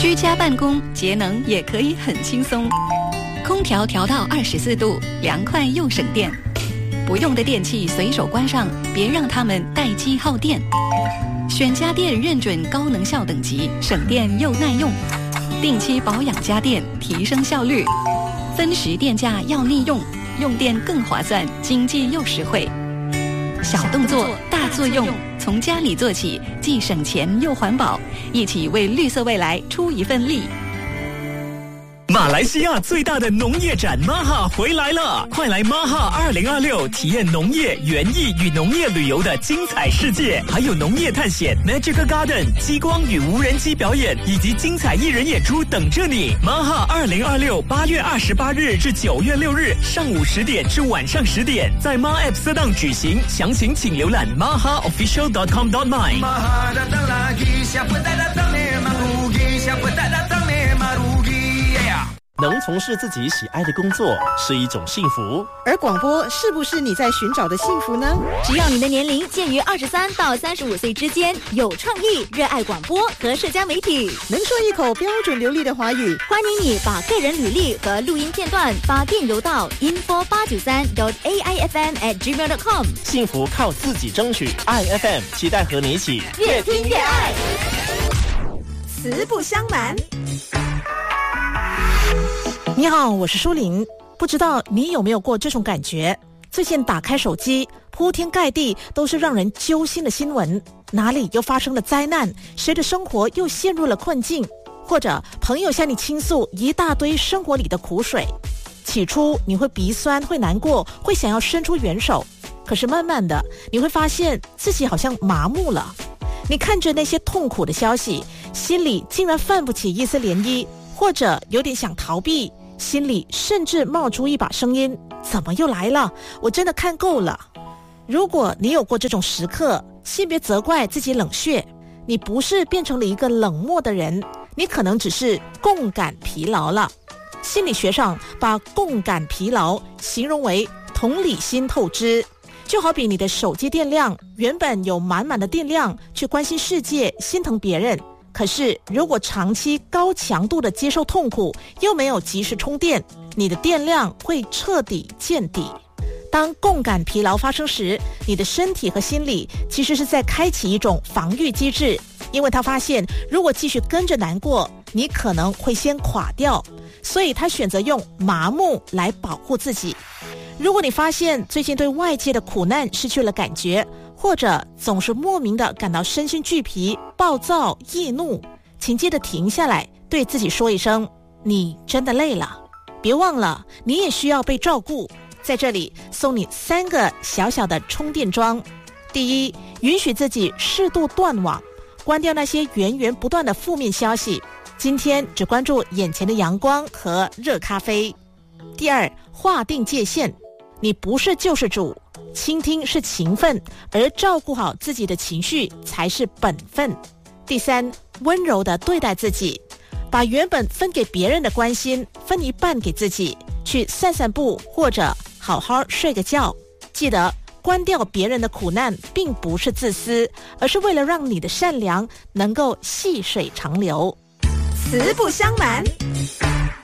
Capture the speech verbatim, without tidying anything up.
居家办公节能也可以很轻松，空调调到二十四度，凉快又省电。不用的电器随手关上，别让它们待机耗电。选家电认准高能效等级，省电又耐用。定期保养家电，提升效率。分时电价要利用，用电更划算，经济又实惠。小动作大作用，从家里做起，既省钱又环保，一起为绿色未来出一份力。 马来西亚最大的农业展 M A H A 回来了，快来 M A H A 二零二六体验农业、园艺与农业旅游的精彩世界，还有农业探险 Magical Garden 激光与无人机表演以及精彩艺人演出等着你。 M A H A 二零二六八月二十八日至九月六日上午十点至晚上十点在 M A App Sedang 举行，详情请浏览 m a h a official dot com dot my。 能从事自己喜爱的工作是一种幸福， 而广播是不是你在寻找的幸福呢？ 只要你的年龄介于二十三到三十五岁之间，有创意，热爱广播和社交媒体， 能说一口标准流利的华语， 欢迎你把个人履历和录音片段发电邮到 info 八九三 dot a i f m at gmail dot com。 幸福靠自己争取，爱 F M 期待和你一起越听越爱。 慈不相瞒。你好，我是舒玲。不知道你有没有过这种感觉？最近打开手机，铺天盖地都是让人揪心的新闻，哪里又发生了灾难，谁的生活又陷入了困境，或者朋友向你倾诉一大堆生活里的苦水。起初你会鼻酸，会难过，会想要伸出援手，可是慢慢的你会发现自己好像麻木了。你看着那些痛苦的消息，心里竟然泛不起一丝涟漪，或者有点想逃避，心里甚至冒出一把声音，怎么又来了？我真的看够了。如果你有过这种时刻，先别责怪自己冷血，你不是变成了一个冷漠的人，你可能只是共感疲劳了。心理学上把共感疲劳形容为同理心透支，就好比你的手机电量原本有满满的电量去关心世界，心疼别人，可是如果长期高强度的接受痛苦，又没有及时充电，你的电量会彻底见底。当共感疲劳发生时，你的身体和心理其实是在开启一种防御机制，因为他发现如果继续跟着难过，你可能会先垮掉，所以他选择用麻木来保护自己。如果你发现最近对外界的苦难失去了感觉，或者总是莫名的感到身心俱疲、暴躁、易怒，请记得停下来，对自己说一声，你真的累了。别忘了，你也需要被照顾。在这里送你三个小小的充电桩。第一，允许自己适度断网，关掉那些源源不断的负面消息，今天只关注眼前的阳光和热咖啡。第二，划定界限，你不是救世主，倾听是情分，而照顾好自己的情绪才是本分。第三，温柔地对待自己，把原本分给别人的关心分一半给自己，去散散步，或者好好睡个觉。记得关掉别人的苦难并不是自私，而是为了让你的善良能够细水长流。 慈不相瞒。